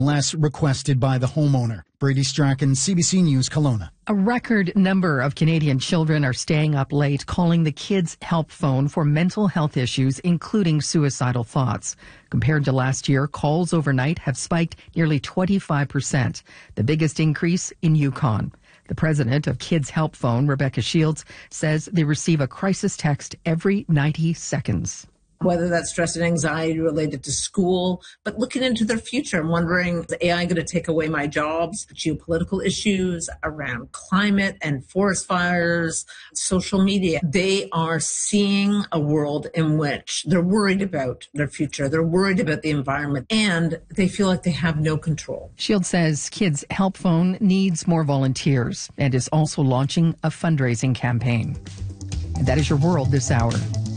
less requested by the homeowner. Brady Strachan, CBC News, Kelowna. A record number of Canadian children are staying up late calling the Kids Help Phone for mental health issues, including suicidal thoughts. Compared to last year, calls overnight have spiked nearly 25%, the biggest increase in Yukon. The president of Kids Help Phone, Rebecca Shields, says they receive a crisis text every 90 seconds. Whether that's stress and anxiety related to school, but looking into their future and wondering, is AI going to take away my jobs? Geopolitical issues around climate and forest fires, social media. They are seeing a world in which they're worried about their future. They're worried about the environment, and they feel like they have no control. Shields says Kids Help Phone needs more volunteers and is also launching a fundraising campaign. And that is your world this hour.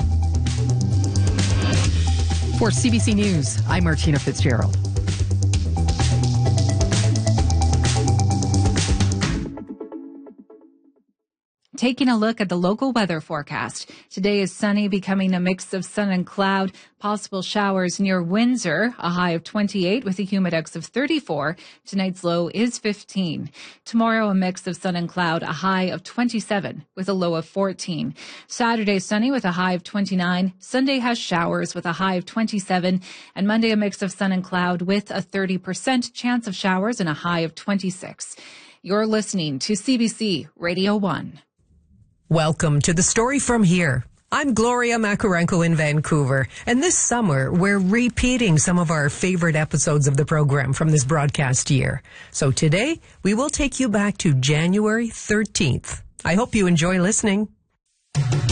For CBC News, I'm Martina Fitzgerald. Taking a look at the local weather forecast. Today is sunny, becoming a mix of sun and cloud. Possible showers near Windsor, a high of 28 with a humidex of 34. Tonight's low is 15. Tomorrow, a mix of sun and cloud, a high of 27 with a low of 14. Saturday, sunny with a high of 29. Sunday has showers with a high of 27. And Monday, a mix of sun and cloud with a 30% chance of showers and a high of 26. You're listening to CBC Radio 1. Welcome to the Story from Here. I'm Gloria Makarenko in Vancouver, and this summer we're repeating some of our favorite episodes of the program from this broadcast year. So today we will take you back to January 13th. I hope you enjoy listening.